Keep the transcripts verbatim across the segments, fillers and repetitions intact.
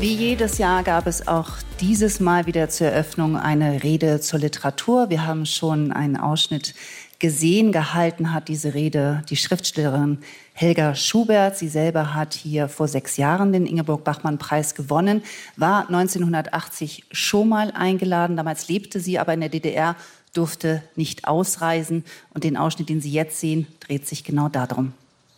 Wie jedes Jahr gab es auch dieses Mal wieder zur Eröffnung eine Rede zur Literatur. Wir haben schon einen Ausschnitt gesehen. Gehalten hat diese Rede die Schriftstellerin Helga Schubert. Sie selber hat hier vor sechs Jahren den Ingeborg-Bachmann-Preis gewonnen, war neunzehnhundertachtzig schon mal eingeladen. Damals lebte sie aber in der D D R, durfte nicht ausreisen. Und den Ausschnitt, den Sie jetzt sehen, dreht sich genau darum.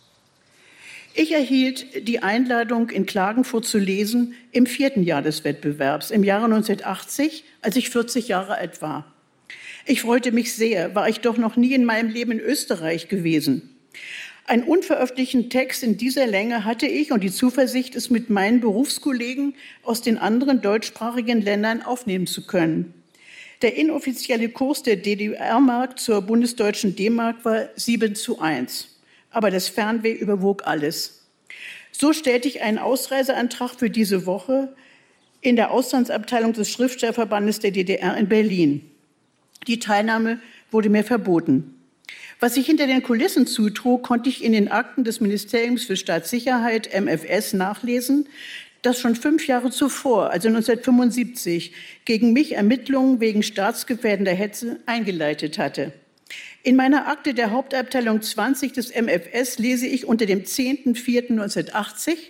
Ich erhielt die Einladung, in Klagenfurt zu lesen, im vierten Jahr des Wettbewerbs, im Jahre neunzehnhundertachtzig, als ich vierzig Jahre alt war. Ich freute mich sehr, war ich doch noch nie in meinem Leben in Österreich gewesen. Einen unveröffentlichten Text in dieser Länge hatte ich und die Zuversicht, es mit meinen Berufskollegen aus den anderen deutschsprachigen Ländern aufnehmen zu können. Der inoffizielle Kurs der D D R-Mark zur bundesdeutschen D-Mark war sieben zu eins. Aber das Fernweh überwog alles. So stellte ich einen Ausreiseantrag für diese Woche in der Auslandsabteilung des Schriftstellerverbandes der D D R in Berlin. Die Teilnahme wurde mir verboten. Was sich hinter den Kulissen zutrug, konnte ich in den Akten des Ministeriums für Staatssicherheit, M F S, nachlesen, das schon fünf Jahre zuvor, also neunzehnhundertfünfundsiebzig, gegen mich Ermittlungen wegen staatsgefährdender Hetze eingeleitet hatte. In meiner Akte der Hauptabteilung zwanzig des M F S lese ich unter dem zehnten vierten neunzehnhundertachtzig: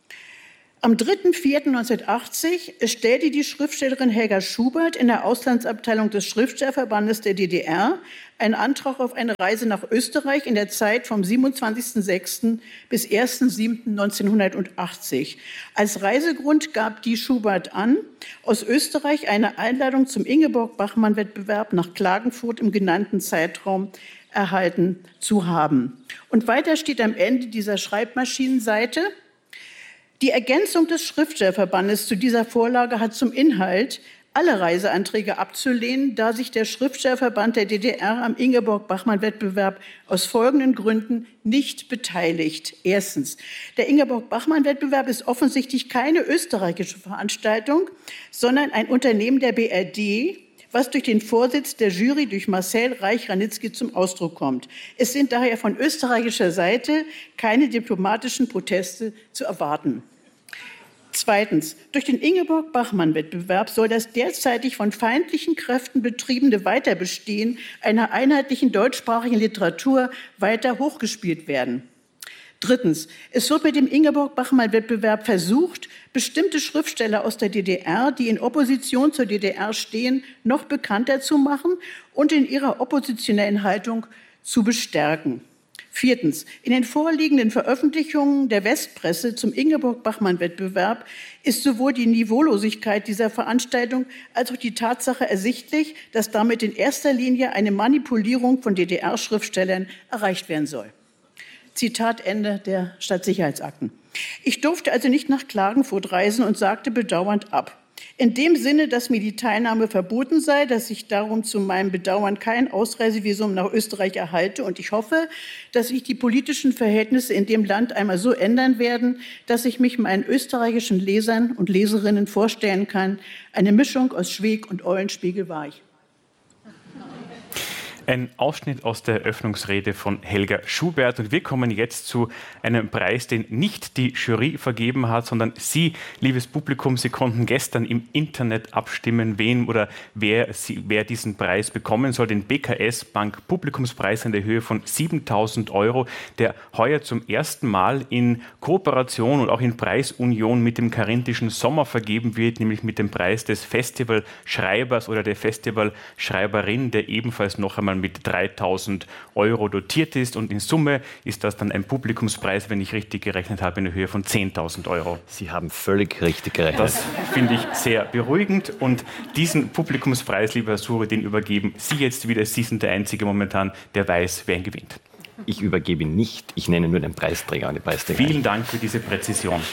Am dritten vierten neunzehnhundertachtzig stellte die Schriftstellerin Helga Schubert in der Auslandsabteilung des Schriftstellerverbandes der D D R einen Antrag auf eine Reise nach Österreich in der Zeit vom siebenundzwanzigsten sechsten bis ersten siebten neunzehnhundertachtzig. Als Reisegrund gab die Schubert an, aus Österreich eine Einladung zum Ingeborg-Bachmann-Wettbewerb nach Klagenfurt im genannten Zeitraum erhalten zu haben. Und weiter steht am Ende dieser Schreibmaschinenseite: Die Ergänzung des Schriftstellerverbandes zu dieser Vorlage hat zum Inhalt, alle Reiseanträge abzulehnen, da sich der Schriftstellerverband der D D R am Ingeborg-Bachmann-Wettbewerb aus folgenden Gründen nicht beteiligt. Erstens: Der Ingeborg-Bachmann-Wettbewerb ist offensichtlich keine österreichische Veranstaltung, sondern ein Unternehmen der B R D, was durch den Vorsitz der Jury durch Marcel Reich-Ranitzky zum Ausdruck kommt. Es sind daher von österreichischer Seite keine diplomatischen Proteste zu erwarten. Zweitens: Durch den Ingeborg-Bachmann-Wettbewerb soll das derzeitig von feindlichen Kräften betriebene Weiterbestehen einer einheitlichen deutschsprachigen Literatur weiter hochgespielt werden. Drittens: Es wird mit dem Ingeborg-Bachmann-Wettbewerb versucht, bestimmte Schriftsteller aus der D D R, die in Opposition zur D D R stehen, noch bekannter zu machen und in ihrer oppositionellen Haltung zu bestärken. Viertens: In den vorliegenden Veröffentlichungen der Westpresse zum Ingeborg-Bachmann-Wettbewerb ist sowohl die Niveaulosigkeit dieser Veranstaltung als auch die Tatsache ersichtlich, dass damit in erster Linie eine Manipulierung von D D R-Schriftstellern erreicht werden soll. Zitat Ende der Staatssicherheitsakten. Ich durfte also nicht nach Klagenfurt reisen und sagte bedauernd ab. In dem Sinne, dass mir die Teilnahme verboten sei, dass ich darum zu meinem Bedauern kein Ausreisevisum nach Österreich erhalte. Und ich hoffe, dass sich die politischen Verhältnisse in dem Land einmal so ändern werden, dass ich mich meinen österreichischen Lesern und Leserinnen vorstellen kann. Eine Mischung aus Schweig und Eulenspiegel war ich. Ein Ausschnitt aus der Eröffnungsrede von Helga Schubert. Und wir kommen jetzt zu einem Preis, den nicht die Jury vergeben hat, sondern Sie, liebes Publikum. Sie konnten gestern im Internet abstimmen, wen oder wer, Sie, wer diesen Preis bekommen soll. Den B K S Bank Publikumspreis in der Höhe von siebentausend Euro, der heuer zum ersten Mal in Kooperation und auch in Preisunion mit dem Karinthischen Sommer vergeben wird, nämlich mit dem Preis des Festivalschreibers oder der Festivalschreiberin, der ebenfalls noch einmal mit dreitausend Euro dotiert ist. Und in Summe ist das dann ein Publikumspreis, wenn ich richtig gerechnet habe, in der Höhe von zehntausend Euro. Sie haben völlig richtig gerechnet. Das finde ich sehr beruhigend. Und diesen Publikumspreis, lieber Herr Suri, den übergeben Sie jetzt wieder. Sie sind der Einzige momentan, der weiß, wer ihn gewinnt. Ich übergebe ihn nicht. Ich nenne nur den Preisträger und die Preisträgerin. Vielen Dank für diese Präzision.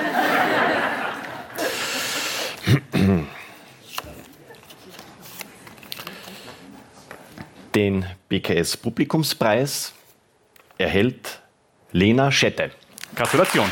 Den B K S Publikumspreis erhält Lena Schette. Gratulation.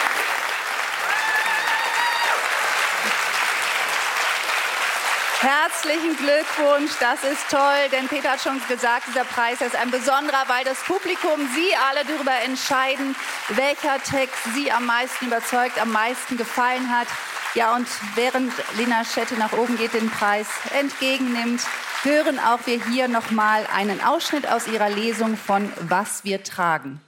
Herzlichen Herzlichen Glückwunsch, das ist toll, denn Peter hat schon gesagt, dieser Preis ist ein besonderer, weil das Publikum, Sie alle darüber entscheiden, welcher Text Sie am meisten überzeugt, am meisten gefallen hat. Ja, und während Lena Schette nach oben geht, den Preis entgegennimmt, hören auch wir hier noch mal einen Ausschnitt aus ihrer Lesung von Was wir tragen.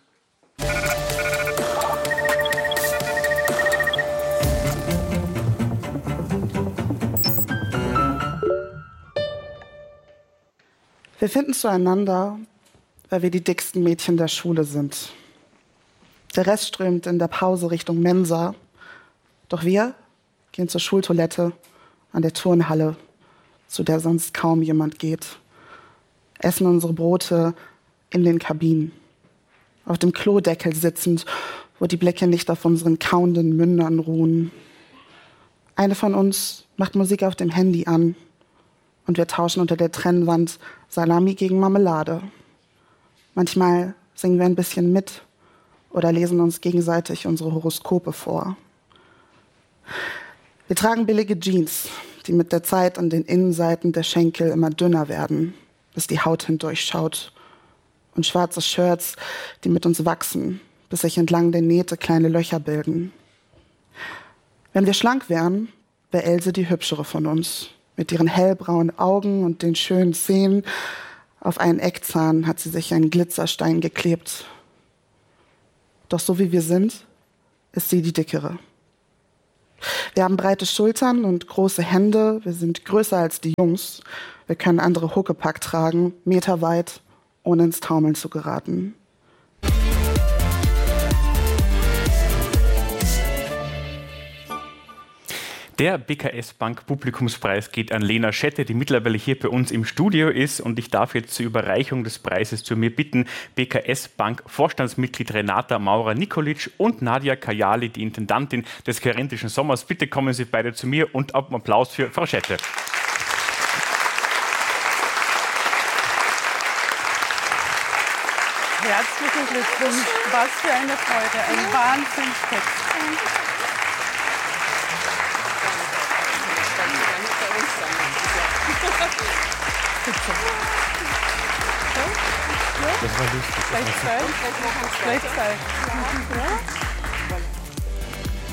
Wir finden zueinander, weil wir die dicksten Mädchen der Schule sind. Der Rest strömt in der Pause Richtung Mensa. Doch wir gehen zur Schultoilette an der Turnhalle, zu der sonst kaum jemand geht. Essen unsere Brote in den Kabinen. Auf dem Klodeckel sitzend, wo die Blicke nicht auf unseren kauenden Mündern ruhen. Eine von uns macht Musik auf dem Handy an. Und wir tauschen unter der Trennwand Salami gegen Marmelade. Manchmal singen wir ein bisschen mit oder lesen uns gegenseitig unsere Horoskope vor. Wir tragen billige Jeans, die mit der Zeit an den Innenseiten der Schenkel immer dünner werden, bis die Haut hindurchschaut. Und schwarze Shirts, die mit uns wachsen, bis sich entlang der Nähte kleine Löcher bilden. Wenn wir schlank wären, wäre Else die hübschere von uns. Mit ihren hellbraunen Augen und den schönen Zähnen. Auf einen Eckzahn hat sie sich einen Glitzerstein geklebt. Doch so wie wir sind, ist sie die dickere. Wir haben breite Schultern und große Hände. Wir sind größer als die Jungs. Wir können andere Huckepack tragen, meterweit, ohne ins Taumeln zu geraten. Der B K S Bank Publikumspreis geht an Lena Schette, die mittlerweile hier bei uns im Studio ist. Und ich darf jetzt zur Überreichung des Preises zu mir bitten, B K S Bank Vorstandsmitglied Renata Maurer-Nikolic und Nadia Kajali, die Intendantin des Charentischen Sommers. Bitte kommen Sie beide zu mir und einen Applaus für Frau Schette. Herzlichen Glückwunsch. Was für eine Freude. Ein Wahnsinnstext. Das war lustig. Gleich Zeit. Gleich Zeit.